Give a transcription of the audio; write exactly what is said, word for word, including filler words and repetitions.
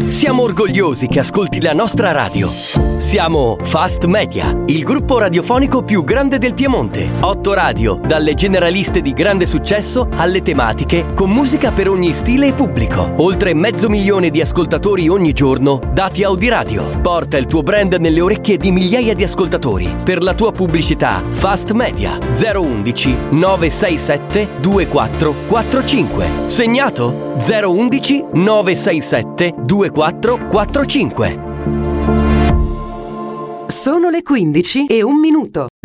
Siamo orgogliosi che ascolti la nostra radio. Siamo Fast Media, il gruppo radiofonico più grande del Piemonte. Otto radio, dalle generaliste di grande successo alle tematiche, con musica per ogni stile e pubblico. Oltre mezzo milione di ascoltatori ogni giorno, dati Audiradio. Porta il tuo brand nelle orecchie di migliaia di ascoltatori. Per la tua pubblicità, Fast Media zero undici nove sei sette due quattro quattro cinque. Segnato? zero undici nove sei sette due quattro quattro cinque. Sono le quindici e un minuto.